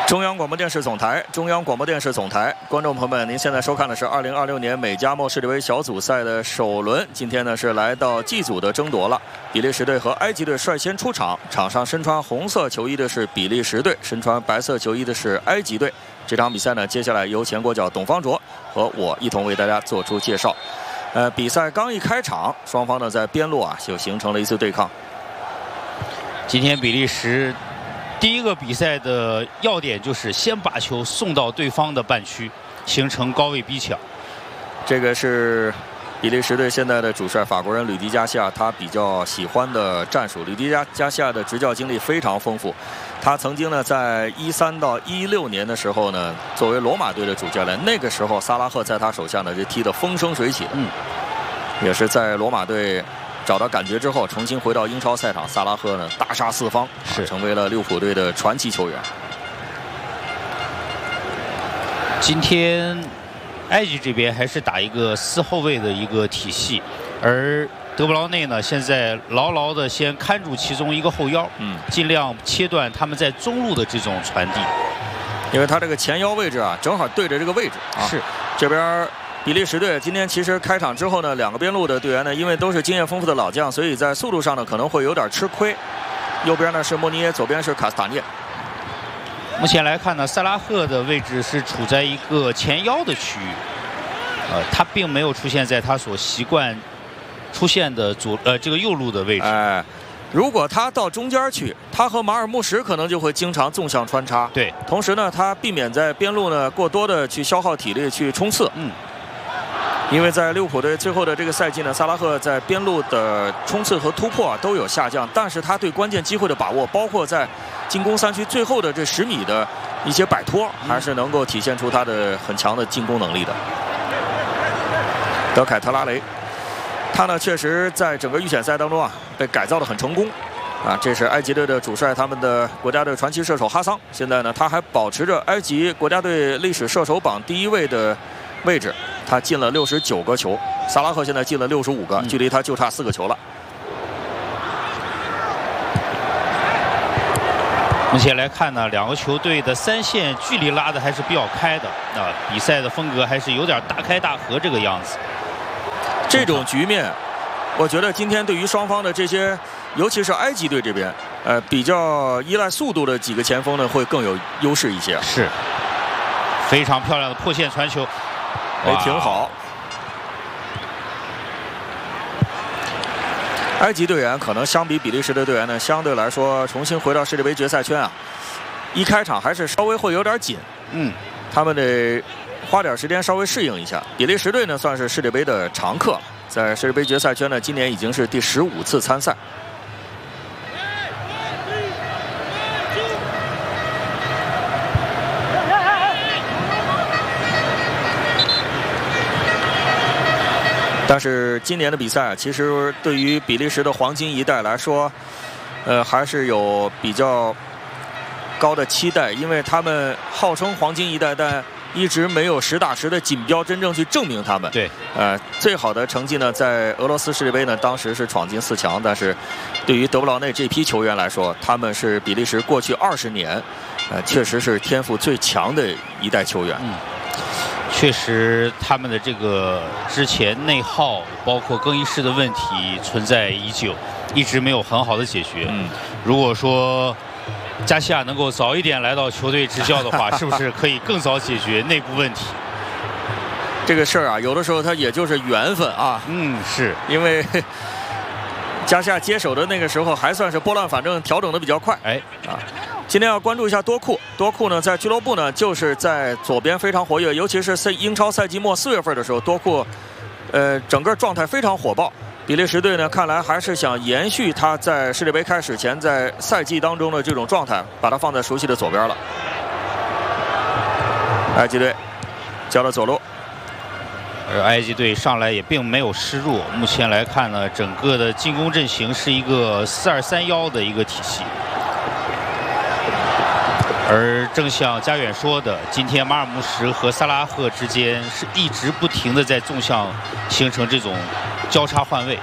中央广播电视总台，中央广播电视总台，观众朋友们，您现在收看的是2026年美加墨世界杯小组赛的首轮。今天呢是来到 G 组的争夺了，比利时队和埃及队率先出场，场上身穿红色球衣的是比利时队，身穿白色球衣的是埃及队。这场比赛呢，接下来由前国脚董方卓和我一同为大家做出介绍。比赛刚一开场，双方呢在边路就形成了一次对抗。 今天比利时第一个比赛的要点就是先把球送到对方的半区，形成高位逼抢。 这个是比利时队现在的主帅法国人吕迪加西亚他比较喜欢的战术。吕迪加西亚的执教经历非常丰富，他曾经呢在13到16年的时候呢，作为罗马队的主教练，那个时候萨拉赫在他手下呢是踢得风生水起的。也是在罗马队找到感觉之后，重新回到英超赛场，萨拉赫呢大杀四方，成为了利物浦队的传奇球员。 今天埃及这边还是打一个4后卫的一个体系，而德布劳内呢现在牢牢的先看住其中一个后腰，尽量切断他们在中路的这种传递， 因为他这个前腰位置正好对着这个位置是这边。比利时队今天其实开场之后呢，两个边路的队员呢，因为都是经验丰富的老将，所以在速度上呢可能会有点吃亏。右边呢是莫尼耶，左边是卡斯塔涅。 目前来看呢，萨拉赫的位置是处在一个前腰的区域，他并没有出现在他所习惯出现的这个右路的位置。 如果他到中间去，他和马尔穆什可能就会经常纵向穿插。 对， 同时呢，他避免在边路呢过多的去消耗体力去冲刺。因为在利物浦队最后的这个赛季呢，萨拉赫在边路的冲刺和突破都有下降，但是他对关键机会的把握，包括在进攻3区最后的这10米的一些摆脱，还是能够体现出他的很强的进攻能力的。德凯特拉雷，他呢确实在整个预选赛当中被改造得很成功。这是埃及队的主帅，他们的国家队传奇射手哈桑。现在呢，他还保持着埃及国家队历史射手榜第1位的位置，他进了69个球，萨拉赫现在进了65个，距离他就差4个球了。 目前来看呢，两个球队的3线距离拉的还是比较开的，比赛的风格还是有点大开大合这个样子。 这种局面，我觉得今天对于双方的这些，尤其是埃及队这边，比较依赖速度的几个前锋呢，会更有优势一些。 是，非常漂亮的破线传球。 挺好。埃及队员可能相比比利时的队员呢，相对来说重新回到世界杯决赛圈一开场还是稍微会有点紧。他们得花点时间稍微适应一下。比利时队呢算是世界杯的常客了，在世界杯决赛圈呢，今年已经是第15次参赛。但是今年的比赛，其实对于比利时的黄金一代来说，还是有比较高的期待，因为他们号称黄金一代，但一直没有实打实的锦标真正去证明他们。 对， 最好的成绩呢，在俄罗斯世界杯呢，当时是闯进4强，但是对于德布劳内这批球员来说，他们是比利时过去20年，确实是天赋最强的一代球员。 确实，他们的这个之前内耗，包括更衣室的问题存在已久，一直没有很好的解决。如果说加西亚能够早一点来到球队执教的话，是不是可以更早解决内部问题？ 这个事儿有的时候它也就是缘分是因为加西亚接手的那个时候还算是拨乱反正，调整的比较快。今天要关注一下多库。多库呢，在俱乐部呢，就是在左边非常活跃，尤其是英超赛季末4月份的时候，多库，整个状态非常火爆。比利时队呢，看来还是想延续他在世界杯开始前在赛季当中的这种状态，把他放在熟悉的左边了。埃及队交到左路， 而埃及队上来也并没有示弱。目前来看呢，整个的进攻阵型是一个4-2-3-1的一个体系。而正像家远说的，今天马尔穆什和萨拉赫之间是一直不停的在纵向形成这种交叉换位。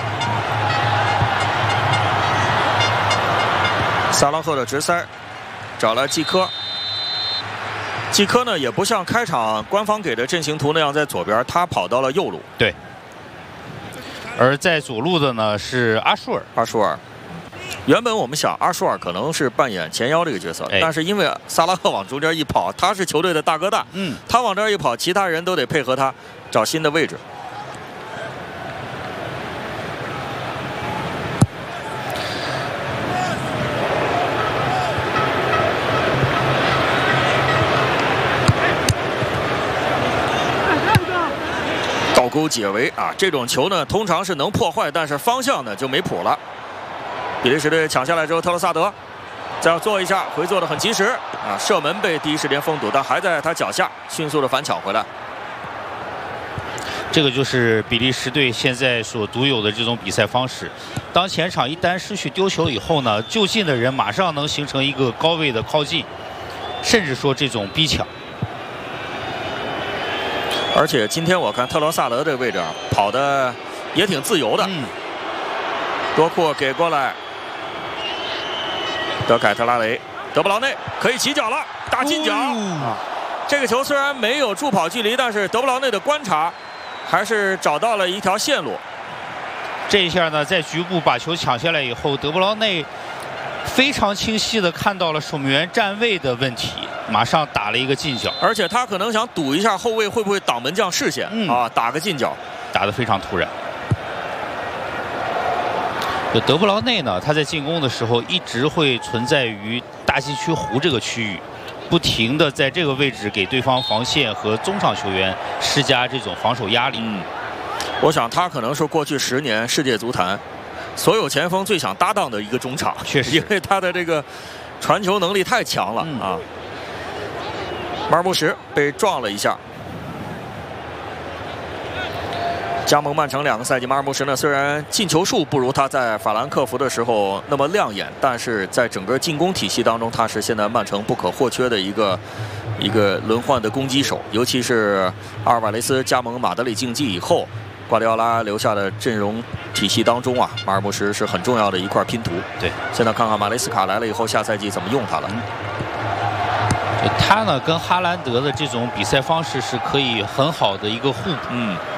萨拉赫的直塞， 找了季科。季科呢，也不像开场官方给的阵型图那样在左边，他跑到了右路。 对。而在左路的呢是阿舒尔。 阿舒尔。原本我们想阿舒尔可能是扮演前腰这个角色，但是因为萨拉赫往中间一跑，他是球队的大哥大，他往这儿一跑，其他人都得配合他找新的位置。倒钩解围啊，这种球呢通常是能破坏，但是方向呢就没谱了。比利时队抢下来之后，特罗萨德再要做一下，回做的很及时啊，射门被第一时间封堵，但还在他脚下，迅速的反抢回来。 这个就是比利时队现在所独有的这种比赛方式。当前场一旦失去丢球以后呢，就近的人马上能形成一个高位的靠近，甚至说这种逼抢。 而且今天我看特罗萨德这个位置啊，跑的也挺自由的。多库给过来。德凯特拉雷，德布劳内可以起脚了，大近角。这个球虽然没有助跑距离，但是德布劳内的观察还是找到了一条线路。 这一下呢，在局部把球抢下来以后，德布劳内非常清晰的看到了守门员站位的问题，马上打了一个近角。 而且他可能想赌一下后卫会不会挡门将视线，打个近角， 打得非常突然。德布劳内呢，他在进攻的时候一直会存在于大禁区弧这个区域，不停的在这个位置给对方防线和中场球员施加这种防守压力。 我想他可能是过去10年世界足坛所有前锋最想搭档的一个中场， 确实， 因为他的这个传球能力太强了啊。马尔穆什被撞了一下。加盟曼城2个赛季，马尔穆什呢虽然进球数不如他在法兰克福的时候那么亮眼，但是在整个进攻体系当中，他是现在曼城不可或缺的一个轮换的攻击手。尤其是阿尔瓦雷斯加盟马德里竞技以后，瓜迪奥拉留下的阵容体系当中啊，马尔穆什是很重要的一块拼图。 对， 现在看看马雷斯卡来了以后，下赛季怎么用他了。 他呢跟哈兰德的这种比赛方式是可以很好的一个互补。